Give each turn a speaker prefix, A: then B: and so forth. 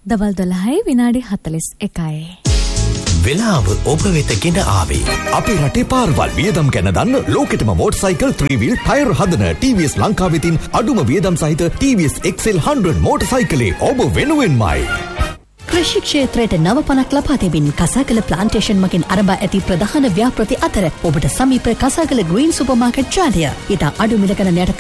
A: දවල් 12යි විනාඩි 41යි.
B: වෙලාව ඔබ වෙත ගෙන ආවේ.
C: අපේ රටේ පාරවල් වියදම් ගැන දන්න ලෝකෙටම මෝටර්සයිකල් 3-wheel ටයර් හදන TVS ලංකාවෙතින් අඩුම වියදම් සහිත TVS XL 100 මෝටර්සයිකලේ ඔබ වෙනුවෙන්මයි.
D: කෘෂි ක්ෂේත්‍රයට නව පණක් ලබා දෙමින් කසාගල ප්ලාන්ටේෂන් මගින් අරඹා ඇති ප්‍රධාන ව්‍යාපෘති අතර ඔබට සමීප කසාගල ග්‍රීන් සුපර් මාකට් ජාලය. ඊට අඩු මිලකන